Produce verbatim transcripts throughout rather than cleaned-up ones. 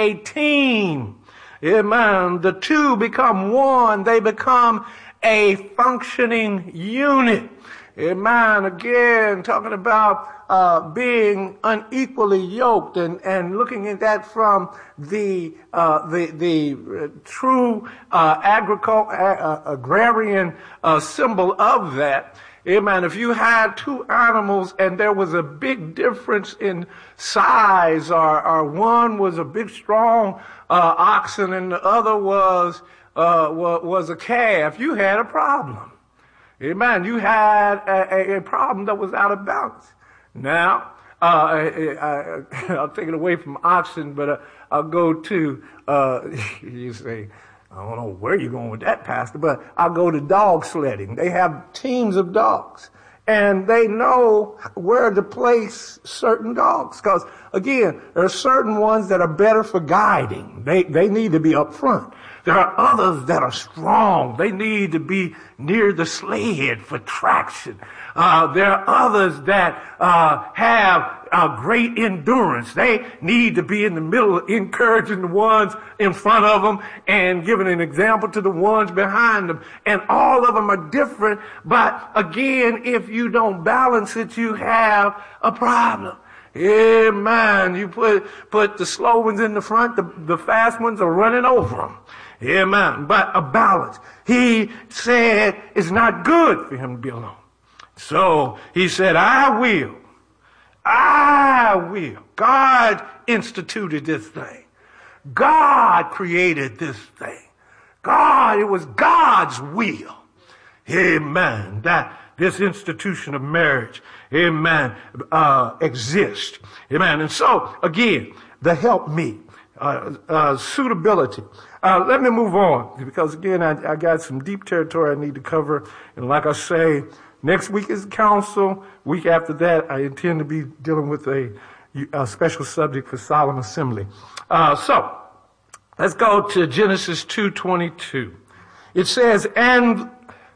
a team. Amen. The two become one. They become a functioning unit. Amen. Again, talking about uh, being unequally yoked and, and looking at that from the uh, the the uh, true uh, agricul- uh, agrarian uh, symbol of that. Amen. If you had two animals and there was a big difference in size, or, or one was a big, strong uh, oxen and the other was uh, was a calf, you had a problem. Amen. You had a, a problem that was out of balance. Now, uh, I, I, I'll take it away from oxen, but uh, I'll go to, uh, you say, I don't know where you're going with that, Pastor, but I'll go to dog sledding. They have teams of dogs, and they know where to place certain dogs. Because, again, there are certain ones that are better for guiding. They, they need to be up front. There are others that are strong. They need to be near the sled for traction. Uh, there are others that uh, have uh, great endurance. They need to be in the middle, encouraging the ones in front of them and giving an example to the ones behind them. And all of them are different. But again, if you don't balance it, you have a problem. Amen. You put put the slow ones in the front, the, the fast ones are running over them. Amen. But a balance. He said it's not good for him to be alone. So he said, I will. I will. God instituted this thing. God created this thing. God, it was God's will. Amen. That this institution of marriage, amen, uh, exists. Amen. And so, again, the help me, uh, uh, suitability. Uh, let me move on, because again, I, I got some deep territory I need to cover. And like I say, next week is council. Week after that, I intend to be dealing with a, a special subject for solemn assembly. Uh, so, let's go to Genesis two twenty-two. It says, and,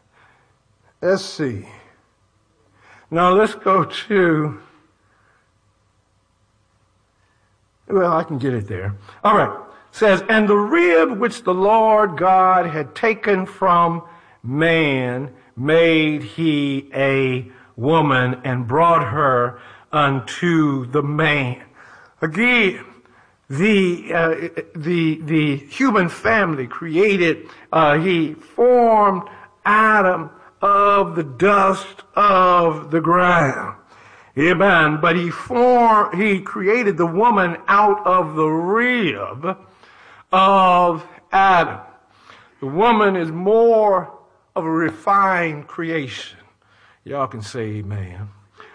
let's see. Now let's go to, well, I can get it there. All right. Says, and the rib which the Lord God had taken from man made he a woman and brought her unto the man. Again, the uh, the the human family created. Uh, he formed Adam of the dust of the ground. Amen. But he formed. He created the woman out of the rib of Adam. The woman is more of a refined creation. Y'all can say amen.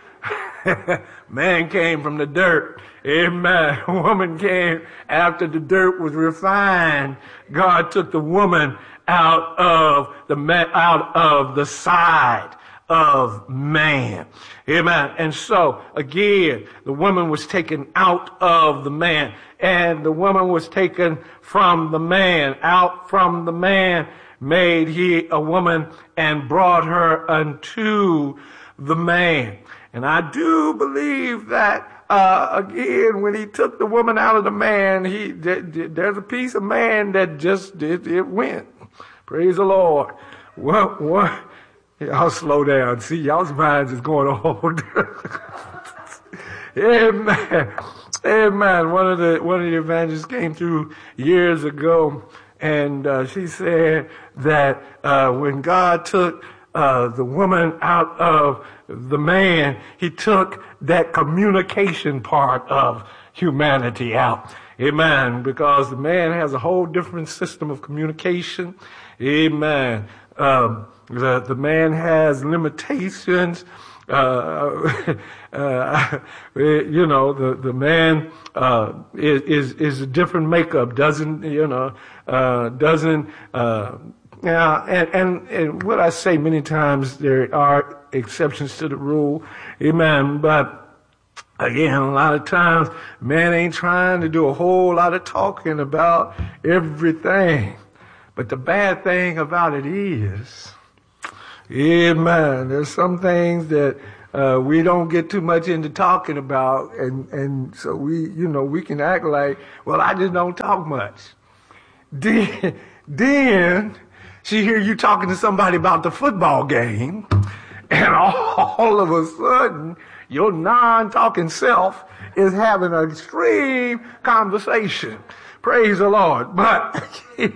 Man came from the dirt. Amen. Woman came after the dirt was refined. God took the woman out of the man, out of the side of man. Amen. And so, again, the woman was taken out of the man, and the woman was taken from the man. Out from the man made he a woman and brought her unto the man. And I do believe that, uh, again, when he took the woman out of the man, he, there's a piece of man that just, it, it went. Praise the Lord. What, what? Y'all slow down. See, y'all's minds is going old. Amen. Amen. One of the, one of the evangelists came through years ago, and, uh, she said that, uh, when God took, uh, the woman out of the man, he took that communication part of humanity out. Amen. Because the man has a whole different system of communication. Amen. Um, the, the man has limitations. Uh, uh, you know, the, the man, uh, is, is, is a different makeup, doesn't, you know, uh, doesn't, uh, yeah, and, and, and what I say many times, there are exceptions to the rule. Amen. But again, a lot of times, man ain't trying to do a whole lot of talking about everything. But the bad thing about it is, amen, there's some things that uh, we don't get too much into talking about, and, and so we, you know, we can act like, well, I just don't talk much. Then, then she hear you talking to somebody about the football game, and all of a sudden, your non-talking self is having an extreme conversation. Praise the Lord. But,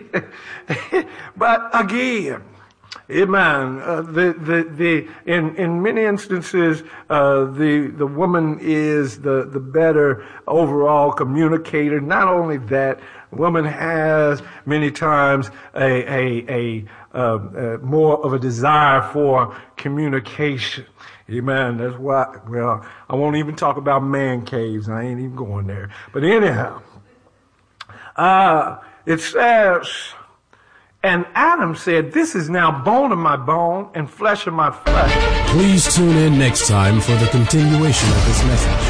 but again, amen. Uh, the, the, the, in, in many instances, uh, the, the woman is the, the better overall communicator. Not only that, woman has many times a, a, a, uh, uh, more of a desire for communication. Amen. That's why, well, I won't even talk about man caves. I ain't even going there. But anyhow, uh, it says, and Adam said, this is now bone of my bone and flesh of my flesh. Please tune in next time for the continuation of this message.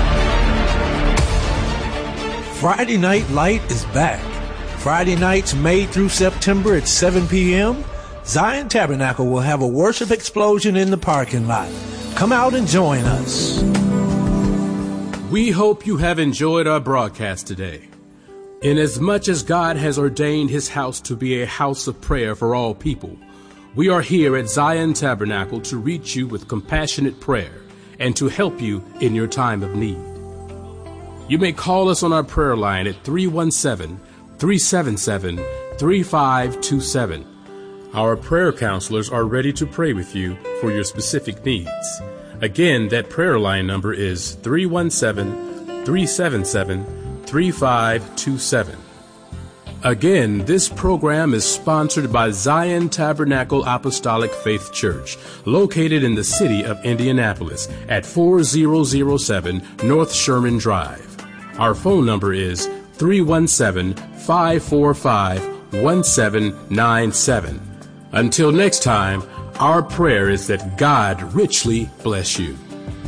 Friday Night Light is back. Friday nights, May through September at seven p.m., Zion Tabernacle will have a worship explosion in the parking lot. Come out and join us. We hope you have enjoyed our broadcast today. Inasmuch as God has ordained his house to be a house of prayer for all people, we are here at Zion Tabernacle to reach you with compassionate prayer and to help you in your time of need. You may call us on our prayer line at three one seven, three seven seven, three five two seven. Our prayer counselors are ready to pray with you for your specific needs. Again, that prayer line number is three one seven, three seven seven, three five two seven. Again, this program is sponsored by Zion Tabernacle Apostolic Faith Church, located in the city of Indianapolis at four thousand seven North Sherman Drive. Our phone number is three one seven, five four five, one seven nine seven. Until next time, our prayer is that God richly bless you.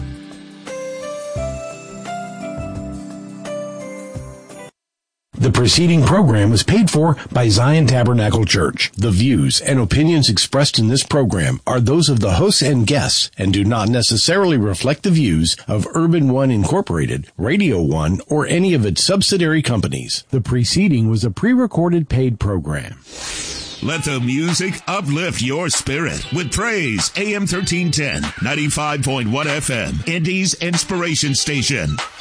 The preceding program was paid for by Zion Tabernacle Church. The views and opinions expressed in this program are those of the hosts and guests and do not necessarily reflect the views of Urban One Incorporated, Radio One, or any of its subsidiary companies. The preceding was a pre-recorded paid program. Let the music uplift your spirit with praise. A M thirteen ten, ninety-five point one F M, Indy's Inspiration Station.